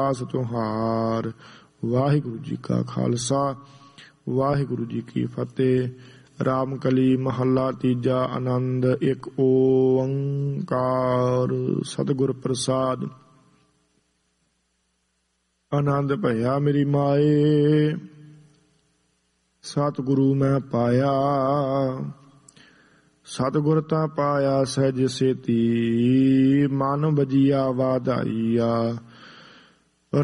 ਦਾਸ ਤੁਹਾਰ। ਵਾਹਿਗੁਰੂ ਜੀ ਕਾ ਖਾਲਸਾ ਵਾਹਿਗੁਰੂ ਜੀ ਕੀ ਫਤਿਹ। ਰਾਮ ਕਲੀ ਮਹੱਲਾ ਤੀਜਾ। ਆਨੰਦ ਇੱਕ ਓੰਕਾਰ ਸਤਿਗੁਰ ਪ੍ਰਸਾਦ। ਆਨੰਦ ਭਇਆ ਮੇਰੀ ਮਾਏ, ਸਤਿਗੁਰੂ ਮੈਂ ਪਾਇਆ। ਸਤਿਗੁਰ ਤਾਂ ਪਾਇਆ ਸਹਿਜ ਸੇਤੀ, ਮਨ ਵਜੀਆ ਵਾਧਾਈਆ।